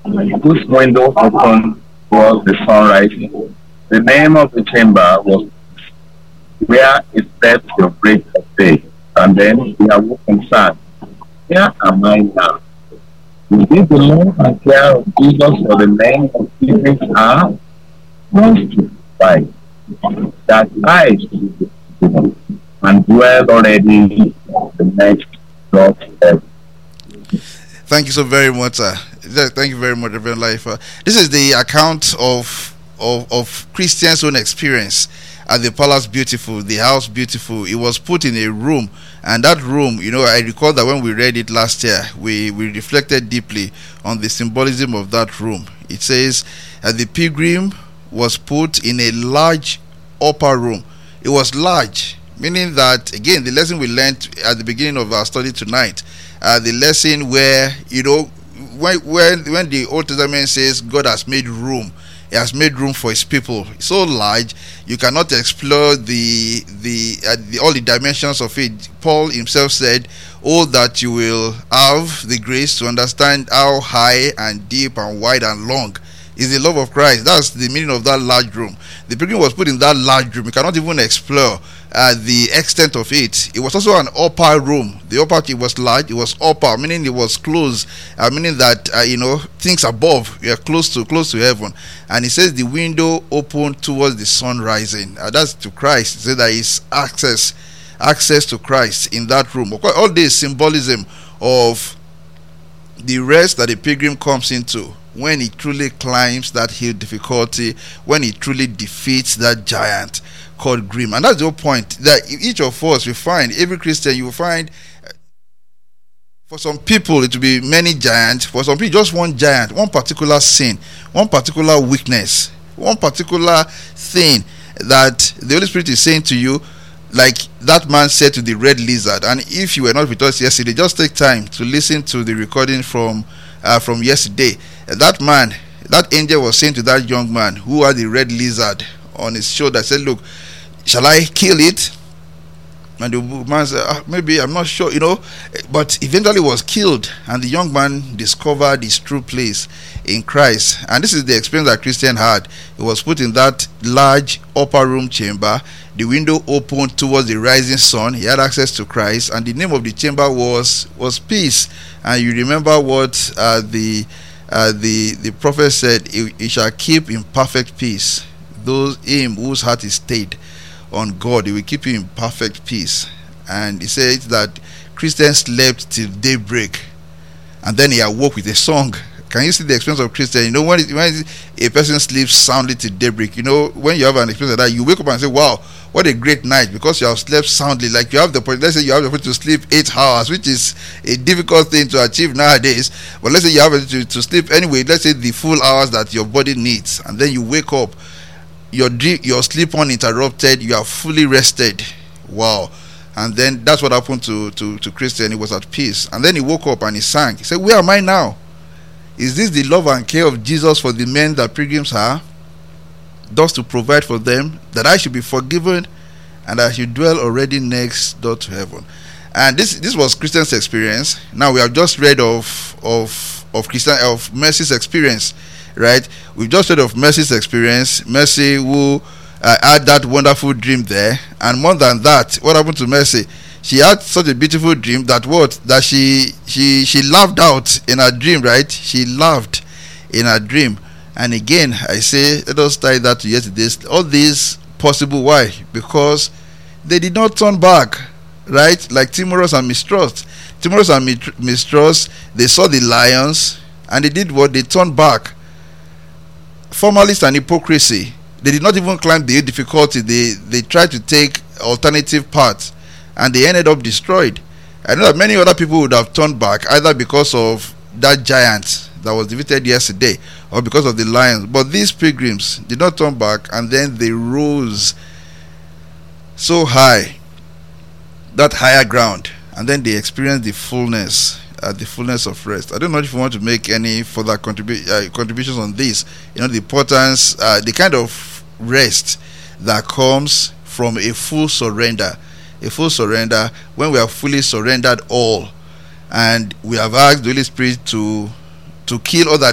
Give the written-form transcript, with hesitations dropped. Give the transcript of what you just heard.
whose window opened towards the sunrise. The name of the chamber was where it slept your break of day. And then he awoke and said, here am I now. Is it the love and care of Jesus for the men of secrets are justified that I should be and dwell already in the next God's heaven? Thank you so very much, sir. Thank you very much, Reverend Life. This is the account of Christian's own experience at the Palace Beautiful, the House Beautiful. It was put in a room, and that room, I recall that when we read it last year, we reflected deeply on the symbolism of that room. It says the pilgrim was put in a large upper room. It was large, meaning that, again, the lesson we learned at the beginning of our study tonight, the lesson where, when the Old Testament says God has made room, He has made room for His people. It's so large, you cannot explore the all the dimensions of it. Paul himself said, "Oh, that you will have the grace to understand how high and deep and wide and long is the love of Christ." That's the meaning of that large room. The pilgrim was put in that large room. You cannot even explore the extent of it. It was also an upper room. The upper, it was large. It was upper, meaning it was close. Meaning that things above were close to heaven. And it says the window opened towards the sun rising. That's to Christ. It says there is access to Christ in that room. Of course, all this symbolism of the rest that the pilgrim comes into when he truly climbs that hill difficulty, when he truly defeats that giant called Grimm. And that's the whole point, that each of us, we find, every Christian, you will find, for some people it will be many giants, for some people just one giant, one particular sin, one particular weakness, one particular thing that the Holy Spirit is saying to you, like that man said to the red lizard. And if you were not with us yesterday, just take time to listen to the recording from yesterday. That angel was saying to that young man who had the red lizard on his shoulder, said, "Look, shall I kill it?" And the man said, "Maybe, I'm not sure, but eventually was killed." And the young man discovered his true place in Christ. And this is the experience that Christian had. He was put in that large upper room chamber. The window opened towards the rising sun. He had access to Christ, and the name of the chamber was peace. And you remember what the prophet said: "He shall keep in perfect peace him whose heart is stayed on God. He will keep you in perfect peace." And he said that Christian slept till daybreak, and then he awoke with a song. Can you see the experience of Christian? When a person sleeps soundly till daybreak, when you have an experience like that, you wake up and say, "Wow, what a great night," because you have slept soundly. Like let's say you have the opportunity to sleep 8 hours, which is a difficult thing to achieve nowadays. But let's say you have to sleep anyway, let's say the full hours that your body needs, and then you wake up, your sleep uninterrupted, you are fully rested. Wow. And then that's what happened to Christian. He was at peace, and then he woke up and he sang. He said, "Where am I now? Is this the love and care of Jesus for the men that pilgrims are, thus to provide for them, that I should be forgiven and I should dwell already next door to heaven?" And this was Christian's experience. Now we have just read of Mercy's experience, right? We've just read of Mercy's experience. Mercy, who had that wonderful dream there, and more than that, what happened to Mercy? She had such a beautiful dream that she laughed out in her dream, right? She laughed in her dream. And again, I say, let us tie that to yesterday's. All these possible. Why? Because they did not turn back, right? Like Timorous and Mistrust. Timorous and Mistrust, they saw the lions, and they did what? They turned back. Formalists and hypocrisy, they did not even climb the difficulty. They tried to take alternative paths, and they ended up destroyed. I know that many other people would have turned back, either because of that giant that was defeated yesterday, or because of the lions. But these pilgrims did not turn back, and then they rose so high, that higher ground, and then they experienced the fullness of rest. I don't know if you want to make any further contributions on this. The importance, the kind of rest that comes from a full surrender. A full surrender, when we are fully surrendered all, and we have asked the Holy Spirit to kill all that